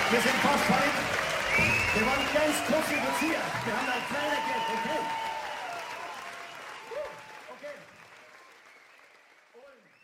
Wir sind fast fertig. Wir wollen ganz kurz reduzieren. Wir haben ein